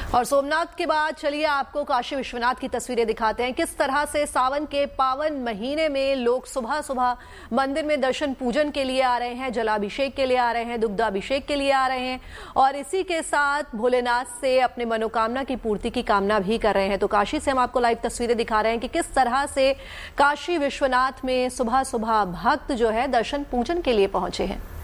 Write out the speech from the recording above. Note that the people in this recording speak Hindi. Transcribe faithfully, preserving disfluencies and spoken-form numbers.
और सोमनाथ के बाद चलिए आपको काशी विश्वनाथ की तस्वीरें दिखाते हैं। किस तरह से सावन के पावन महीने में लोग सुबह सुबह मंदिर में दर्शन पूजन के लिए आ रहे हैं, जलाभिषेक के लिए आ रहे हैं, दुग्धाभिषेक के लिए आ रहे हैं और इसी के साथ भोलेनाथ से अपने मनोकामना की पूर्ति की कामना भी कर रहे हैं। तो काशी से हम आपको लाइव तस्वीरें दिखा रहे हैं कि किस तरह से काशी विश्वनाथ में सुबह सुबह भक्त जो है दर्शन पूजन के लिए पहुंचे हैं।